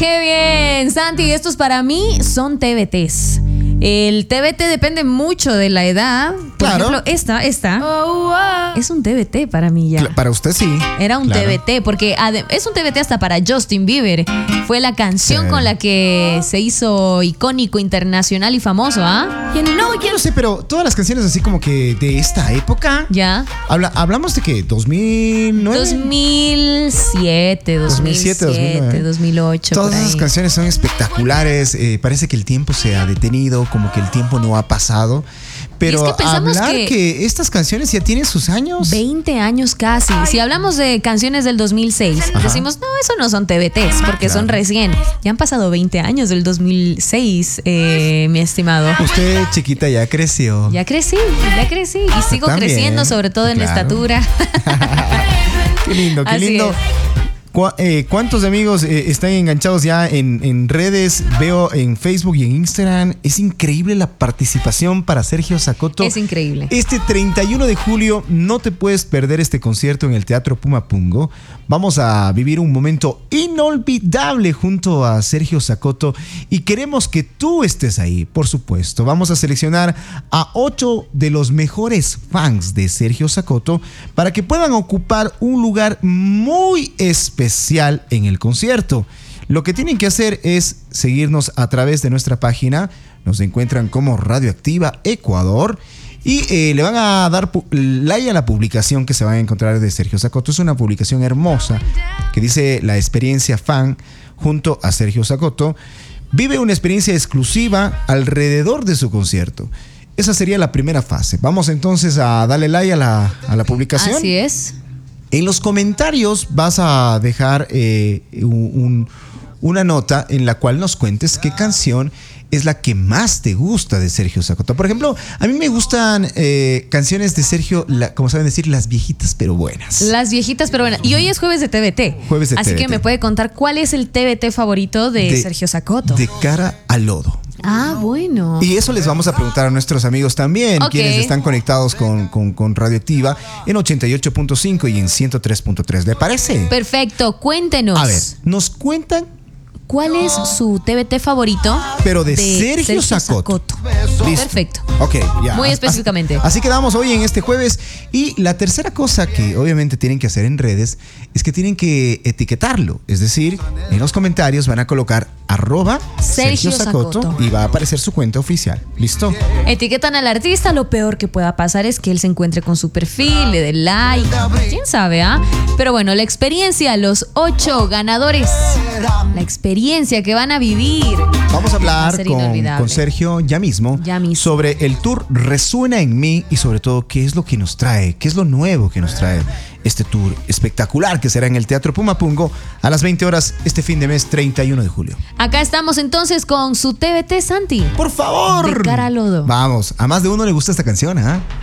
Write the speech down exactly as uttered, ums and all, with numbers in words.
¡Qué bien! Santi, estos para mí son T V Ts. El T V T depende mucho de la edad. Por Claro. ejemplo, esta, esta es un T V T para mí ya. Para usted sí. Era un Claro. T V T, porque ade- es un T V T hasta para Justin Bieber. Fue la canción Sí. con la que se hizo icónico, internacional y famoso, ¿ah? No, yo no sé, pero todas las canciones así como que de esta época. Ya. Habla, ¿Hablamos de qué? ¿dos mil nueve? dos mil siete, dos mil siete, dos mil nueve. dos mil ocho. Todas por ahí. esas canciones son espectaculares. eh, parece que el tiempo se ha detenido, como que el tiempo no ha pasado. Pero Y es que pensamos hablar que- que... estas canciones ya tienen sus años. veinte años casi. Si hablamos de canciones del dos mil seis, Ajá. decimos, no, eso no son T V Ts, porque Claro. son recién. Ya han pasado veinte años del dos mil seis, eh, mi estimado. Usted, chiquita, ya creció. Ya crecí, ya crecí. Y sigo También, creciendo, sobre todo en claro. estatura. Qué lindo, qué Así lindo. es. Cu- eh, ¿Cuántos amigos eh, están enganchados ya en, en redes? Veo en Facebook y en Instagram. Es increíble la participación para Sergio Zacoto. Es increíble. Este treinta y uno de julio no te puedes perder este concierto en el Teatro Pumapungo. Vamos a vivir un momento inolvidable junto a Sergio Zacoto y queremos que tú estés ahí, por supuesto. Vamos a seleccionar a ocho de los mejores fans de Sergio Zacoto para que puedan ocupar un lugar muy especial en el concierto. Lo que tienen que hacer es seguirnos a través de nuestra página. Nos encuentran como Radioactiva Ecuador. Y eh, le van a dar pu- like a la publicación que se van a encontrar de Sergio Zacoto. Es una publicación hermosa que dice la experiencia fan junto a Sergio Zacoto. Vive una experiencia exclusiva alrededor de su concierto. Esa sería la primera fase. Vamos entonces a darle like a la, a la publicación. Así es. En los comentarios vas a dejar eh, un, un- una nota en la cual nos cuentes qué canción es la que más te gusta de Sergio Zacoto. Por ejemplo, a mí me gustan eh, canciones de Sergio, la- como saben decir, las viejitas pero buenas. Las viejitas, pero bueno. Y hoy es jueves de T V T. Jueves de Así T V T. que me puede contar cuál es el T V T favorito de, Sergio Zacoto. De cara al lodo. Ah, bueno. Y eso les vamos a preguntar a nuestros amigos también, Ok. quienes están conectados con, con, con Radioactiva en ochenta y ocho punto cinco y en ciento tres punto tres. ¿Le parece? Perfecto, cuéntenos. A ver, nos cuentan, ¿Cuál es su T V T favorito? pero de, Sergio, Zacoto. Listo. Perfecto. Ok, ya. Muy Así- específicamente. Así quedamos hoy en este jueves. Y la tercera cosa que obviamente tienen que hacer en redes es que tienen que etiquetarlo. Es decir, en los comentarios van a colocar arroba Sergio Sergio Zacoto Zacoto. y va a aparecer su cuenta oficial. ¿Listo? Etiquetan al artista, lo peor que pueda pasar es que él se encuentre con su perfil, le dé like, quién sabe, ¿ah? Pero bueno, la experiencia, los ocho ganadores, la experiencia que van a vivir. Vamos a Va a hablar ser con, inolvidable. con Sergio ya mismo, Ya mismo. sobre el tour Resuena en mí y sobre todo qué es lo que nos trae, qué es lo nuevo que nos trae este tour espectacular que será en el Teatro Pumapungo a las veinte horas este fin de mes treinta y uno de julio. Acá estamos entonces con su T V T, Santi. ¡Por favor! De cara al lodo. Vamos, a más de uno le gusta esta canción, ¿ah?